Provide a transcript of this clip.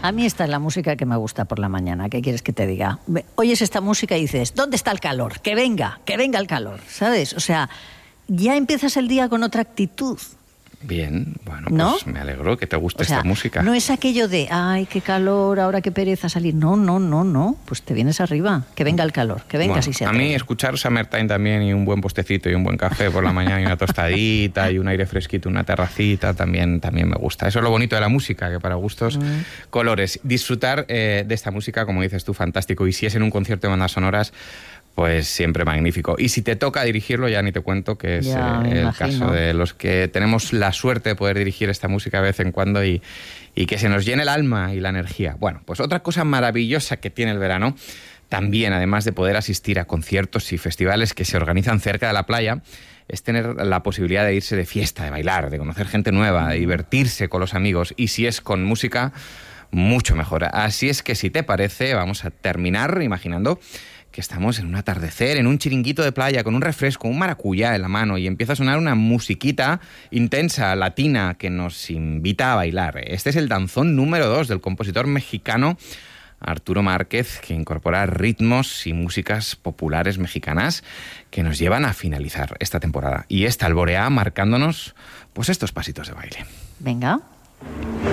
A mí esta es la música que me gusta por la mañana. ¿Qué quieres que te diga? Oyes esta música y dices, ¿dónde está el calor? Que venga el calor, ¿sabes? O sea, ya empiezas el día con otra actitud. Bien, bueno, ¿No? pues me alegro que te guste esta música. No es aquello de, ay, qué calor, ahora qué pereza salir. No. Pues te vienes arriba. Que venga el calor, que venga si se atreve. A mí escuchar Summertime también y un buen postecito y un buen café por la mañana y una tostadita y un aire fresquito, una terracita, también me gusta. Eso es lo bonito de la música, que para gustos colores. Disfrutar de esta música, como dices tú, fantástico. Y si es en un concierto de bandas sonoras, pues siempre magnífico. Y si te toca dirigirlo, ya ni te cuento, que es el caso de los que tenemos la suerte de poder dirigir esta música de vez en cuando y que se nos llene el alma y la energía. Bueno, pues otra cosa maravillosa que tiene el verano, también además de poder asistir a conciertos y festivales que se organizan cerca de la playa, es tener la posibilidad de irse de fiesta, de bailar, de conocer gente nueva, de divertirse con los amigos. Y si es con música, mucho mejor. Así es que si te parece, vamos a terminar imaginando que estamos en un atardecer, en un chiringuito de playa, con un refresco, un maracuyá en la mano, y empieza a sonar una musiquita intensa, latina, que nos invita a bailar. Este es el danzón número 2 del compositor mexicano Arturo Márquez, que incorpora ritmos y músicas populares mexicanas que nos llevan a finalizar esta temporada. Y esta alborea marcándonos pues estos pasitos de baile. Venga.